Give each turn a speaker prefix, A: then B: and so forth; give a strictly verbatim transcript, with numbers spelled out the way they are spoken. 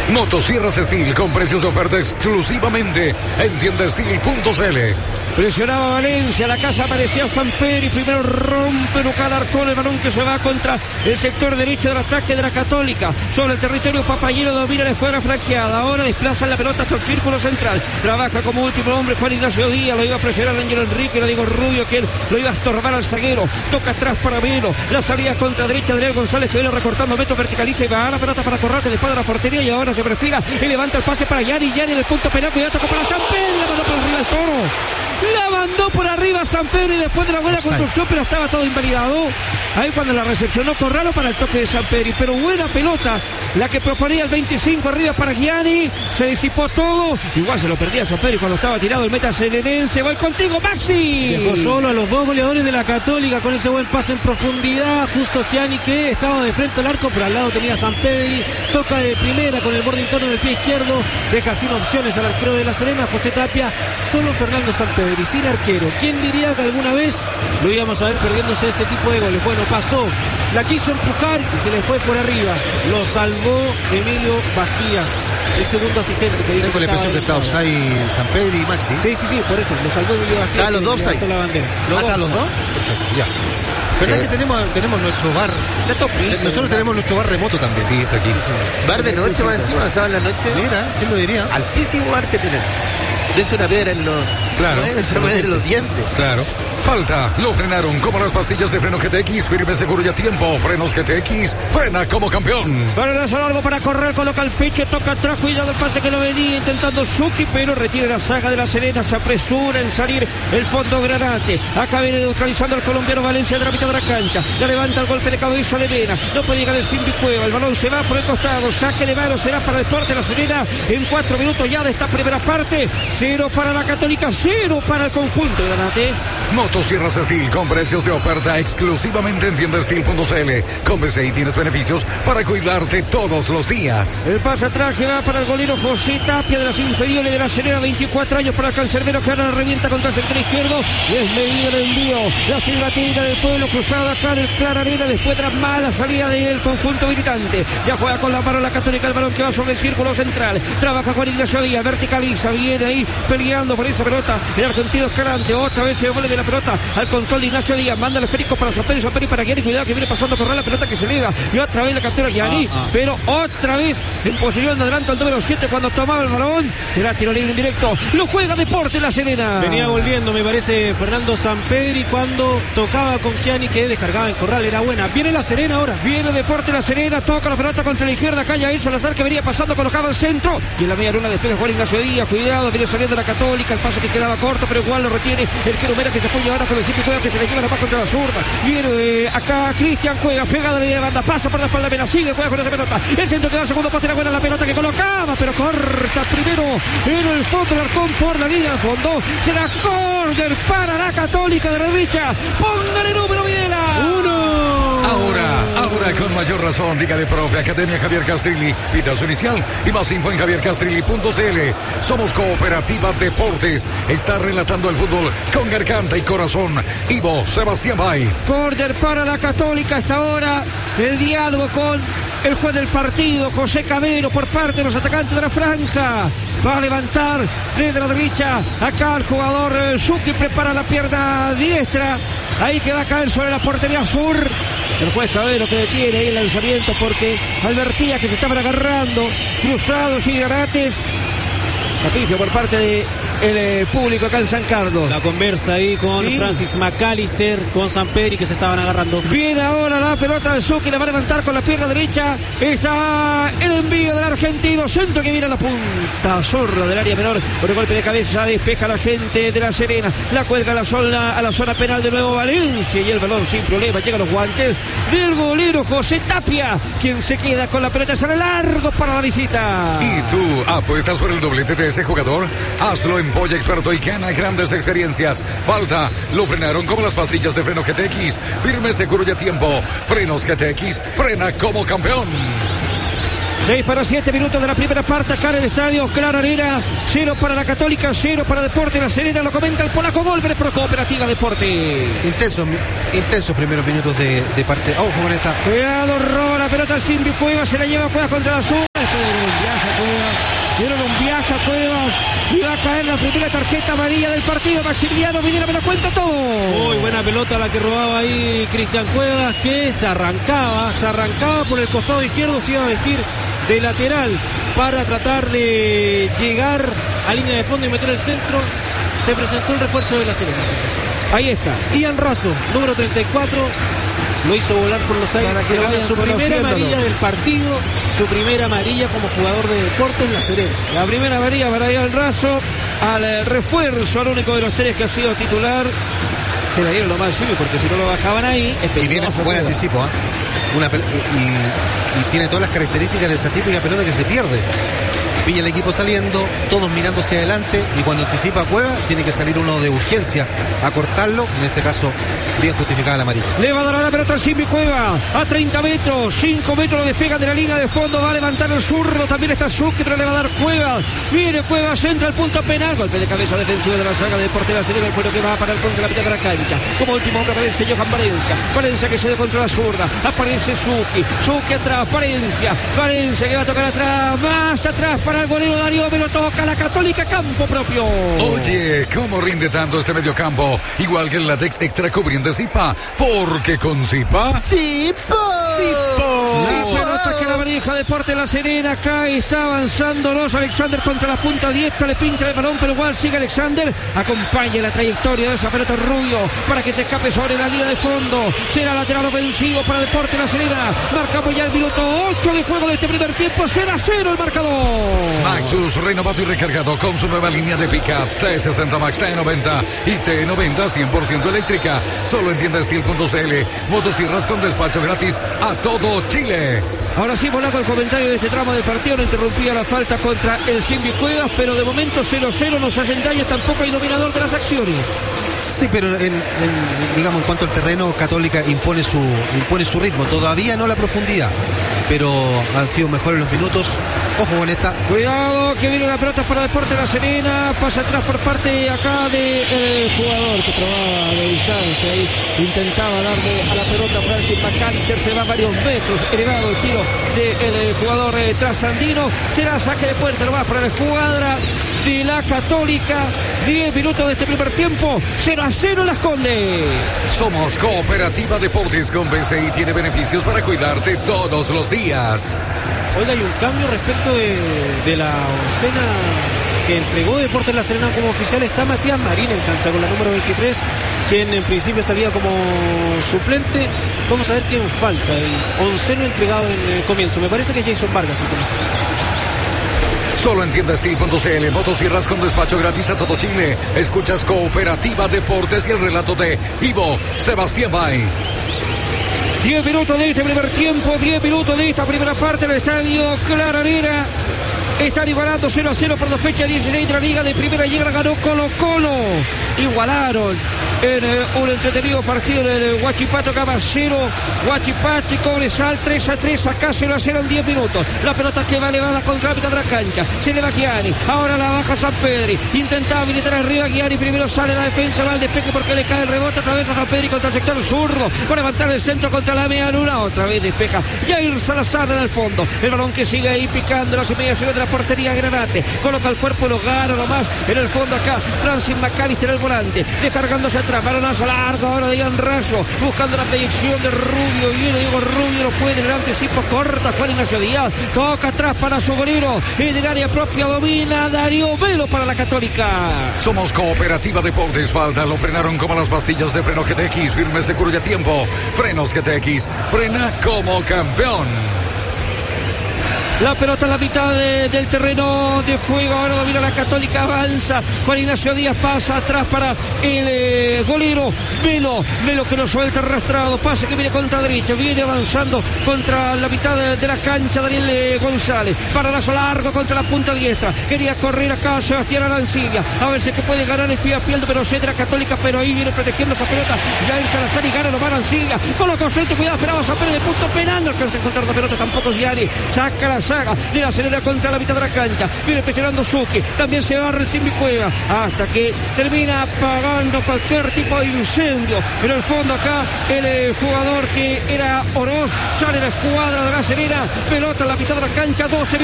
A: Motosierras Steel con precios de oferta exclusivamente en tienda steel punto c l.
B: Presionaba Valencia, la casa aparecía Samperi, primero rompe Luca Alarcón, el balón que se va contra el sector derecho del ataque de la Católica, sobre el territorio papayero domina la escuadra franqueada, ahora desplaza la pelota hasta el círculo central, trabaja como último hombre Juan Ignacio Díaz, lo iba a presionar Ángel Enrique, lo digo Rubio, que él lo iba a estorbar al zaguero, toca atrás para Velo, la salida contra derecha de Adrián González, que viene recortando metros, verticaliza y va a la pelota para Corral, que después de la portería y ahora se perfila y levanta el pase para Yanni, Yanni en el punto penal, cuidado, tocó para Samperi, la mandó por arriba el Toro. La mandó por arriba San Pedro y después de la buena construcción, pero estaba todo invalidado. Ahí cuando la recepcionó Corralo para el toque de San Pedro. Pero buena pelota, la que proponía el veinticinco arriba para Gianni. Se disipó todo. Igual se lo perdía San Pedro cuando estaba tirado el meta serenense. Voy contigo, Maxi.
C: Dejó solo a los dos goleadores de la Católica con ese buen pase en profundidad. Justo Gianni, que estaba de frente al arco, pero al lado tenía San Pedro. Toca de primera con el borde interno del pie izquierdo. Deja sin opciones al arquero de La Serena, José Tapia. Solo Fernando San Pedro y sin arquero. ¿Quién diría que alguna vez lo íbamos a ver perdiéndose ese tipo de goles? Bueno, pasó, la quiso empujar y se le fue por arriba. Lo salvó Emilio Bastías, el segundo asistente. Que dijo
D: Tengo la impresión que está offside San Pedro y Maxi.
C: Sí, sí, sí, por eso, lo salvó Emilio Bastías.
E: Ah, los dos offside.
C: La bandera.
D: ¿Los ¿Ah, los dos? Perfecto, ya. ¿Verdad eh, que tenemos, tenemos nuestro bar?
B: Topito,
D: nosotros ¿verdad? Tenemos nuestro bar remoto también.
A: Sí, sí, está aquí.
E: Bar de noche más encima, sábado en la noche.
D: Mira, ¿quién lo diría?
E: Altísimo bar que tenemos. De eso una piedra en los...
A: Claro.
E: ¿no? Esa piedra en los dientes.
A: Claro. Falta. Lo frenaron como las pastillas de freno G T X. Firme, seguro y a tiempo. Frenos G T X. Frena como campeón.
B: Balonazo largo para correr. Coloca el pecho. Toca atrás. Cuidado el pase que lo venía intentando Suki. Pero retira la saga de La Serena. Se apresura en salir el fondo Granate. Acá viene neutralizando al colombiano Valencia de la mitad de la cancha. La levanta el golpe de cabeza de Mena. No puede llegar el Simbi Cueva. El balón se va por el costado. Saque de mano será para Deportes La Serena. En cuatro minutos ya de esta primera parte. Cero para la Católica. Cero para el conjunto de Granate.
A: Motosierras Steel con precios de oferta exclusivamente en tienda steel punto c l. Con B C I tienes beneficios para cuidarte todos los días.
B: El pase atrás que va para el golero José Tapia de las inferiores de La Serena, veinticuatro años para el cancerbero, que ahora revienta contra el sector izquierdo y es medido el envío. La silbatina del pueblo cruzada acá en el Clara Arena después de la mala salida del conjunto visitante. Ya juega con la mano la Católica, el balón que va sobre el círculo central. Trabaja Juan Ignacio Díaz, verticaliza, viene ahí peleando por esa pelota. El argentino Escalante, otra vez se devuelve de la pelota al control de Ignacio Díaz, manda el esférico para Soperi, Soperi para Gianni, cuidado que viene pasando por la pelota que se eleva y otra vez la captura Gianni, ah, ah. pero otra vez en posición de adelanto al número siete cuando tomaba el balón, será tiro libre en directo, lo juega Deportes La Serena.
C: Venía volviendo, me parece, Fernando Sampedri cuando tocaba con Gianni, que descargaba en corral, era buena. Viene La Serena ahora.
B: Viene Deportes La Serena, toca la pelota contra la izquierda, calla eso, Salazar que venía pasando, colocaba el centro y en la media luna despega Juan Ignacio Díaz, cuidado, viene saliendo la Católica, el pase que quedaba corto, pero igual lo retiene el Querumera que se apoya ahora con el Simpi Cueva que se le lleva la paz contra la zurda. Viene eh, acá Cristian Cueva, pegada de banda, pasa por la espalda de Mena, sigue Cueva con esa pelota. El centro que da segundo poste, era buena la pelota que colocaba, pero corta primero en el fondo el Arcón por la línea al fondo. Será córner para la Católica de la derecha. Póngale número, Videla.
C: Uno.
A: Ahora, ahora con mayor razón, Liga de Profe, Academia Javier Castrilli. Pita su inicial y más info en javier castrilli punto c l. Somos Cooperativa Deportes. Está relatando el fútbol con garganta y corazón. Ivo Sebastián Bay.
B: Córner para la Católica hasta ahora. El diálogo con el juez del partido, José Cabero, por parte de los atacantes de la franja. Va a levantar desde la derecha. Acá el jugador eh, Suki prepara la pierna diestra. Ahí queda a caer sobre la portería sur. El juez Cabero que detiene ahí el lanzamiento porque advertía que se estaban agarrando cruzados y Granates. Patricio por parte de el eh, público acá en San Carlos.
C: La conversa ahí con sí. Francis McAllister, con Sampedri que se estaban agarrando.
B: Viene ahora la pelota de Suki, la va a levantar con la pierna derecha. Está el envío del argentino, centro que viene a la punta zurda del área menor. Por el golpe de cabeza despeja la gente de La Serena. La cuelga a la zona, a la zona penal de nuevo Valencia y el balón sin problema llega a los guantes del golero José Tapia, quien se queda con la pelota, sale largo para la visita.
A: ¿Y tú apuestas por el doblete de ese jugador? Hazlo en Polla Experto y gana grandes experiencias. Falta, lo frenaron como las pastillas de freno G T X. Firme, seguro y a tiempo. Frenos G T X, frena como campeón.
B: seis para siete minutos de la primera parte acá en el estadio Clara Arena. Cero para la Católica, cero para Deportes La Serena. Lo comenta el polaco Golver Pro Cooperativa Deporte.
D: Intensos, intensos primeros minutos de, de parte. Ojo con esta.
B: Cuidado, roba la pelota Simbi Cueva, se la lleva Cueva contra la zona. Viaja Dieron un viaje a Cuevas y va a caer la primera tarjeta amarilla del partido. Maximiliano Videla me lo cuenta todo.
C: Muy buena pelota la que robaba ahí Cristian Cuevas, que se arrancaba, se arrancaba por el costado izquierdo, se iba a vestir de lateral para tratar de llegar a línea de fondo y meter el centro. Se presentó un refuerzo de La Serena.
B: Ahí está.
C: Ian Razo, número treinta y cuatro. Lo hizo volar por los aires. Se gana su primera amarilla del partido, su primera amarilla como jugador de Deportes La Serena.
B: La primera amarilla para Ian Razo, al eh, refuerzo, al único de los tres que ha sido titular. Se la dieron lo más simple porque si no lo bajaban ahí.
D: Y viene un buen anticipo, ¿eh? Una pel- y, y, y tiene todas las características de esa típica pelota que se pierde. Pilla el equipo saliendo, todos mirando hacia adelante, y cuando anticipa a Cueva tiene que salir uno de urgencia a cortarlo, en este caso bien justificada la amarilla.
B: Le va a dar la pelota al Simbi Cueva a treinta metros, cinco metros lo despegan de la línea de fondo, va a levantar el zurdo, también está Zucchi, pero le va a dar Cueva, viene Cueva, centra el punto penal, golpe de cabeza defensivo de la saga de Deportes La Serena, el cuero que va a parar contra la mitad de la cancha. Como último hombre aparece Johan Valencia, Valencia que se dio contra la zurda, aparece Zucchi, Zucchi atrás, Valencia, Valencia que va a tocar atrás, más atrás para el golero Darío, me lo toca la Católica, campo propio.
A: Oye, ¿cómo rinde tanto este mediocampo? Igual que el látex extra cubriente Zipa, porque con Zipa...
E: ¡Zipa!
B: La pelota que la maneja Deportes La Serena, acá está avanzando los Alexander contra la punta diestra, le pincha el balón, pero igual sigue Alexander, acompaña la trayectoria de esa pelota Rubio para que se escape sobre la línea de fondo, será lateral ofensivo para Deportes La Serena, marcamos ya el minuto ocho de juego de este primer tiempo, cero a cero el marcador.
A: Maxus renovado y recargado con su nueva línea de pick-up T sesenta Max, T noventa y T noventa cien por ciento eléctrica, solo en tienda steel punto c l, motosierras con despacho gratis a todo Chile.
B: Ahora sí, Monaco, el comentario de este tramo del partido, no interrumpía la falta contra el Simbi Cuevas, pero de momento cero cero, nos hacen daño, tampoco hay dominador de las acciones.
D: Sí, pero en, en, digamos, en cuanto al terreno, Católica impone su, impone su ritmo, todavía no la profundidad, pero han sido mejores los minutos. Ojo con esta.
B: Cuidado, que viene la pelota para Deportes La Serena, pasa atrás por parte acá del jugador que probaba de distancia ahí, intentaba darle a la pelota Francis McAllister, se va varios metros, elevado el tiro del jugador eh, trasandino, será saque de puerta, lo va para la escuadra de la Católica, diez minutos de este primer tiempo, cero a cero Las Condes.
A: Somos Cooperativa Deportes con B C I, tiene beneficios para cuidarte todos los días.
C: Oiga, hay un cambio respecto de, de la oncena que entregó Deportes La Serena como oficial. Está Matías Marín en cancha con la número veintitrés, quien en principio salía como suplente. Vamos a ver quién falta. El onceno entregado en el comienzo. Me parece que es Jason Vargas.
A: Solo en tienda steel punto c l, motosierras con despacho gratis a todo Chile. Escuchas Cooperativa Deportes y el relato de Ivo Sebastián Bay.
B: diez minutos de este primer tiempo, diez minutos de esta primera parte del estadio Claranera. Están igualando cero a cero por la fecha dieciséis de la Liga de Primera. Llega, ganó Colo Colo. Igualaron en eh, un entretenido partido del Huachipato Caballero. Huachipato y Cobresal tres a tres. Acá cero a cero en diez minutos. La pelota que va elevada contra la mitad de la cancha. Se le va Gianni. Ahora la baja San Pedri. Intentaba habilitar arriba Gianni. Primero sale la defensa. Va al despeje porque le cae el rebote. Otra vez a San Pedri contra el sector zurdo. Va a levantar el centro contra la media luna. Otra vez despeja Jair Salazar en el fondo. El balón que sigue ahí picando las inmediaciones de la portería Granate. Coloca el cuerpo, lo gana nomás. En el fondo acá Francis McAllister, el volante. Descargándose atrás. Balonazo largo ahora de Ian Razo. Buscando la proyección de Rubio. Viene Diego Rubio. No puede. El anticipo corta. Juan Ignacio Díaz. Toca atrás para su golero. En el área propia domina Darío Velo para la Católica.
A: Somos Cooperativa Deportes. Falta. Lo frenaron como las pastillas de freno G T X. Firme, seguro y a tiempo. Frenos G T X. Frena como campeón.
B: La pelota en la mitad de, del terreno de juego. Ahora domina la Católica, avanza. Juan Ignacio Díaz pasa atrás para el eh, golero Velo. Velo que lo suelta arrastrado. Pase que viene contra derecha. Viene avanzando contra la mitad de, de la cancha Daniel eh, González. Paralazo largo contra la punta diestra. Quería correr acá Sebastián Arancilla. A ver si es que puede ganar el pie a pie, pero cedra Católica. Pero ahí viene protegiendo esa pelota. Jair Salazar y gana nomás Arancilla. Coloca centro, cuidado, esperaba San en el punto penal. No alcanza a encontrar la pelota tampoco Gianni. Saca la saga de la acelera contra la mitad de la cancha. Viene presionando Zucchi. También se va recién mi Cueva. Hasta que termina apagando cualquier tipo de incendio. En el fondo acá el eh, jugador que era Oroz. Sale la escuadra de la Serena. Pelota en la mitad de la cancha. doce